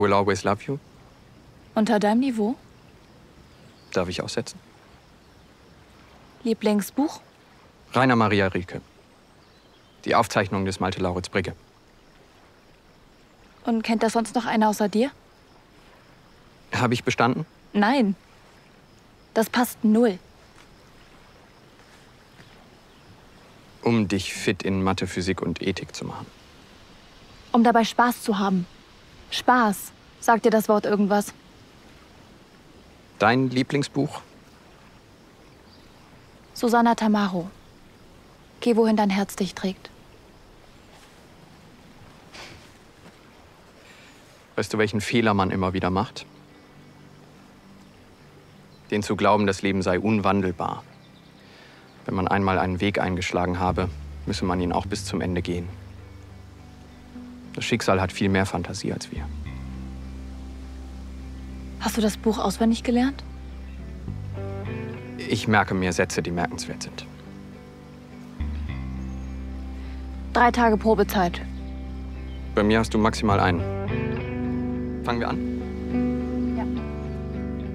Will always love you. Unter deinem Niveau? Darf ich aussetzen? Lieblingsbuch? Rainer Maria Rilke. Die Aufzeichnung des Malte Lauritz Brigge. Und kennt das sonst noch einer außer dir? Habe ich bestanden? Nein. Das passt null. Um dich fit in Mathe, Physik und Ethik zu machen. Um dabei Spaß zu haben. Spaß. Sagt dir das Wort irgendwas? Dein Lieblingsbuch? Susanna Tamaro. Geh, wohin dein Herz dich trägt. Weißt du, welchen Fehler man immer wieder macht? Den zu glauben, das Leben sei unwandelbar. Wenn man einmal einen Weg eingeschlagen habe, müsse man ihn auch bis zum Ende gehen. Das Schicksal hat viel mehr Fantasie als wir. Hast du das Buch auswendig gelernt? Ich merke mir Sätze, die merkenswert sind. 3 Tage Probezeit. Bei mir hast du maximal einen. Fangen wir an?